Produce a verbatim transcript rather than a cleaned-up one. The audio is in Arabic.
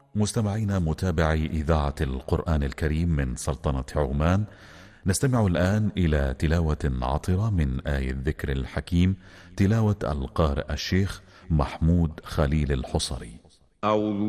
مستمعينا متابعي إذاعة القرآن الكريم من سلطنة عمان، نستمع الآن إلى تلاوة عطرة من آية الذكر الحكيم، تلاوة القارئ الشيخ محمود خليل الحصري. أعوذ